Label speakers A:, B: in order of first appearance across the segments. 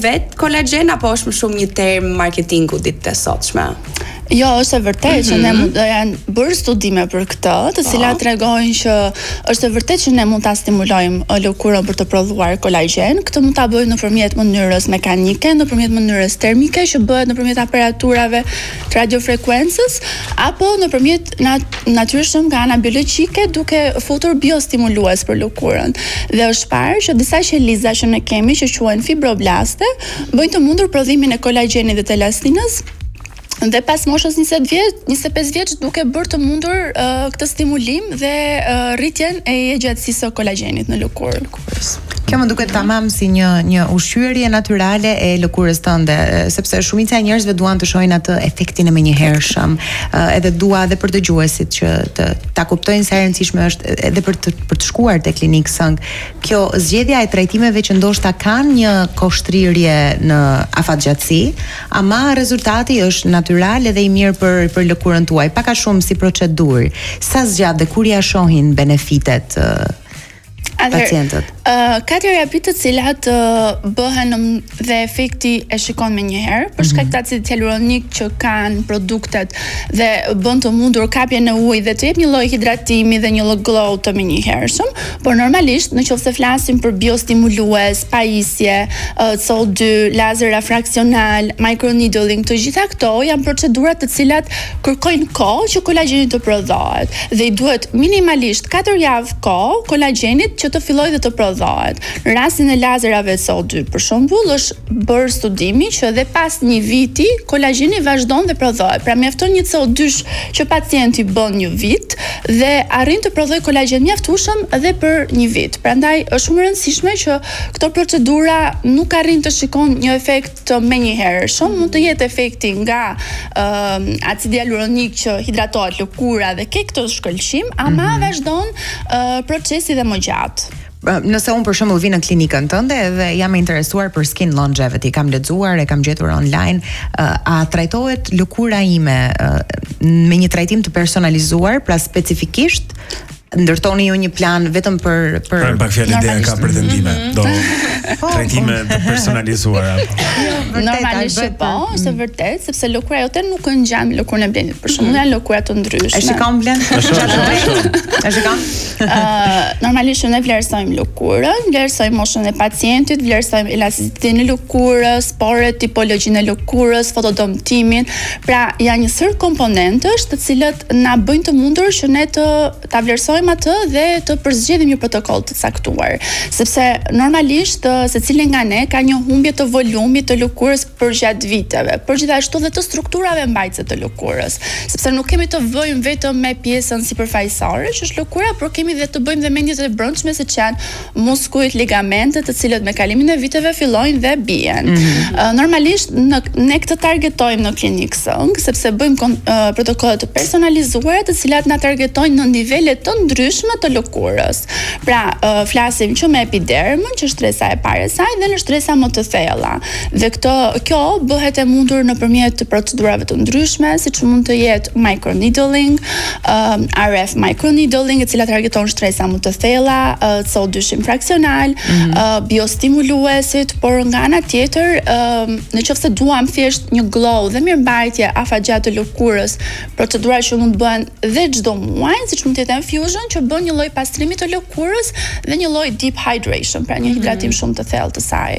A: vet kolagjen apo është më shumë një term marketingu ditët e sotshme?
B: Jo, është e vërtetë që ne janë bërë studime për këtë, të cilat tregojnë që është e vërtetë që ne mund ta stimulojmë lëkurën për të prodhuar kolagjen. Këtë mund ta bëjmë nëpërmjet mënyrës mekanike, nëpërmjet mënyrës termike që bëhet nëpërmjet aparaturave të radiofrekuencës apo nëpërmjet natyrshëm nga ana biologjike duke futur biostimulues për lëkurën. Dhe është parë që disa qeliza që ne kemi që quhen fibroblaste bëjnë të mundur prodhimin e kolagjenit dhe të elastinës. Dhe pas moshës 25 vjeç duke bërë të mundur këtë stimulim dhe rritjen e gjatësisë së kolagjenit në lëkurë.
C: Kjo më duket tamam si një ushqyerje natyrale e lëkurës tënde, sepse shumica e njerëzve duan të shohin atë efektin e menjëhershëm, edhe dua edhe për dëgjuesit që ta kuptojnë se e rëndësishme është edhe për të shkuar te klinikë sëng. Kjo zgjedhja e trajtimeve që ndoshta kanë një koshtrirje në afatgjatësi, ama rezultati është natyral edhe i mirë për lëkurën tuaj, pak a shumë si procedurë. Sa zgjat dhe kur ja shohin benefitet pacientët?
B: Ka terapi të cilat bëhen dhe efekti e shikon me njëherë për shkak të acidit hialuronik që kanë produktet dhe bën të mundur kapjen e ujit dhe të jep një lloj hidratimi dhe një lloj glow të menjëhershëm, por normalisht nëse flasim për biostimulues, pajisje, CO2, lazer refraksional, microneedling, të gjitha këto janë procedura të cilat kërkojnë kohë që kolagjeni të prodhohet dhe i duhet minimalisht 4 javë kohë kolagjenit që të fillojë dhe të prodhohet. Në rastin e lazerave CO2 për shembull është bërë studimi që edhe pas një viti kolagjeni vazhdon dhe prodhohet. Pra mjafton një CO2 që pacienti bën një vit dhe arrin të prodhojë kolagjen mjaftueshëm edhe për një vit. Prandaj është shumë e rëndësishme që këto procedura nuk arrin të shikon një efekt të menjëhershëm, mund të jetë efekti nga acidi hialuronik që hidratohet lëkura dhe ke këtë shkëlqim, ama vazhdon procesi dhe më gjatë.
C: Nëse unë për shembull vi në klinikën tënde dhe jam e interesuar për skin longevity, kam lexuar e kam gjetur online, a trajtohet lëkura ime me një trajtim të personalizuar, pra specifikisht ndërtoni ju një plan vetëm për
D: pak fjalë ideja ka pretendime, do trajtime të personalizuara.
B: Normalisht po, është e vërtetë, sepse lëkura jote nuk ngjan me lëkurën e Blenit. Për shembull, janë lëkura të ndryshme.
C: E shikon Blen? E shikon?
B: Normalisht ne vlerësojmë lëkurën, vlerësojmë moshën e pacientit, vlerësojmë elasticitetin e lëkurës, porët, tipologjinë e lëkurës, fotodëmtimin. Pra, janë një sër komponentësh të cilët na bëjnë të mundur që ne ta vlerësojmë atë dhe të përzgjedhim një protokoll të caktuar, sepse normalisht secili nga ne ka një humbje të volumit të lëkurës përgjatë viteve, por gjithashtu dhe të strukturave mbajtëse të lëkurës, sepse nuk kemi të bëjmë vetëm me pjesën sipërfaqësore, që është lëkura, por kemi dhe të bëjmë dhe mendjet e brendshme, siç janë muskujt, ligamentet, të cilët me kalimin e viteve fillojnë dhe bien. Normalisht ne këtë targetojmë në klinikë sëng, sepse bëjmë protokolle të personalizuara, të cilat na targetojnë në nivele të ndryshme të lëkurës. Pra, flasim që me epidermën, që është stresa e parë e saj, dhe në stresa më të thella. Dhe kjo bëhet e mundur nëpërmjet procedurave të ndryshme, siç mund të jetë microneedling, RF microneedling, e cila targeton stresa më të thella, CO2 fraksional, biostimuluesit, por nga ana tjetër, nëse duam thjesht një glow dhe mirëmbajtje afatgjatë të lëkurës, procedura që mund të bëhen dhe çdo muaj, siç mund të jetë infusion, që bën një lloj pastrimi të lëkurës dhe një lloj deep hydration, pra një hidratim shumë të thellë të saj.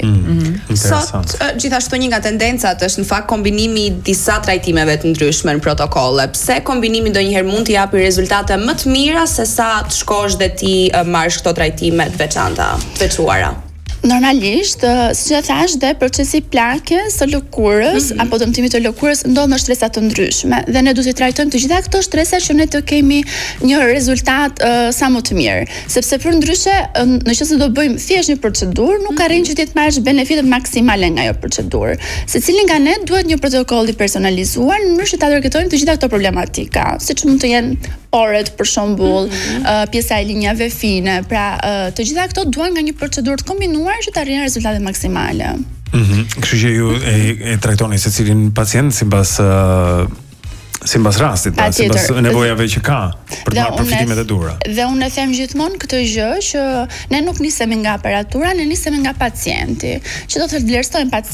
A: Sot gjithashtu një nga tendencat është në fakt kombinimi i disa trajtimeve të ndryshme në protokolle. Pse kombinimi ndonjëherë mund të japi rezultate më të mira se sa të shkosh dhe ti marrësh këto trajtime të veçanta, të veçuara?
B: Normalisht, siç e thash, dhe procesi plakjes së lëkurës apo dëmtimit të lëkurës ndodh në stresa të ndryshme dhe ne duhet të trajtojmë të gjitha këto stresa që ne të kemi një rezultat sa më të mirë, sepse për ndryshe, nëse do bëjmë thjesht një procedurë, nuk arrin që ti të marrësh benefitet maksimale nga ajo procedurë. Secili nga ne duhet një protokoll i personalizuar në mënyrë që ta targetojmë të gjitha këto problematika, siç mund të jenë porët për shembull, pjesa e linjave fine, pra të gjitha këto duan nga një procedurë të kombinuar që të arrijnë rezultate maksimale.
D: Kështu që ju e trajtoni secilin pacient sipas rastit, sipas nevojave që ka për të marrë përfitimet e duhura.
B: Dhe unë e them gjithmonë këtë gjë që ne nuk nisemi nga aparatura, ne nisemi nga pacienti. Që do të vlerësojmë